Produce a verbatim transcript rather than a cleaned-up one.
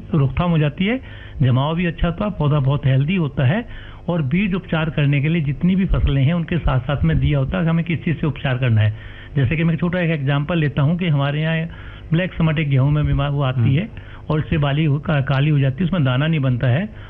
रोकथाम हो जाती है, जमाव भी अच्छा होता है, पौधा बहुत हेल्दी होता है। और बीज उपचार करने के लिए जितनी भी फसलें हैं उनके साथ साथ में दिया होता है कि हमें किस चीज़ से उपचार करना है। जैसे कि मैं छोटा एक एग्जांपल लेता हूं कि हमारे यहाँ ब्लैक समट एक गेहूं में बीमार वो आती है और इससे बाली काली हो जाती है, उसमें दाना नहीं बनता है